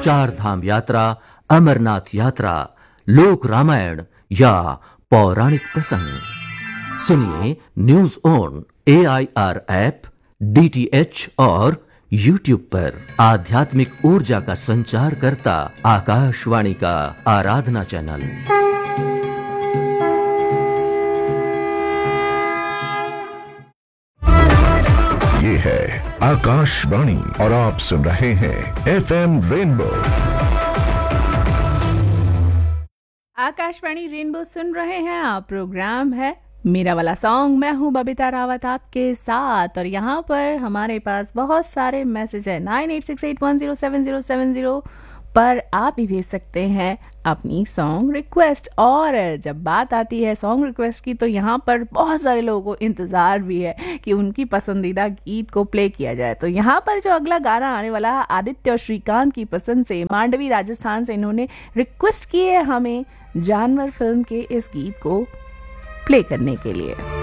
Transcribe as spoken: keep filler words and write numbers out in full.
चार धाम यात्रा, अमरनाथ यात्रा, लोक रामायण या पौराणिक प्रसंग सुनिए news on A I R app, D T H और यूट्यूब पर। आध्यात्मिक ऊर्जा का संचार करता आकाशवाणी का आराधना चैनल। ये है आकाशवाणी और आप सुन रहे हैं F M rainbow. Akashvani rainbow सुन रहे हैं आप। प्रोग्राम है मेरा वाला सॉन्ग। मैं हूं बबीता रावत आपके साथ और यहाँ पर हमारे पास बहुत सारे मैसेज है। Nine eight six eight one zero seven zero seven zero पर आप भी भेज सकते हैं अपनी सॉन्ग रिक्वेस्ट। और जब बात आती है सॉन्ग रिक्वेस्ट की तो यहाँ पर बहुत सारे लोगों को इंतज़ार भी है कि उनकी पसंदीदा गीत को प्ले किया जाए। तो यहाँ पर जो अगला गाना आने वाला है आदित्य और श्रीकांत की पसंद से, मांडवी राजस्थान से इन्होंने रिक्वेस्ट की है हमें जानवर फिल्म के इस गीत को प्ले करने के लिए।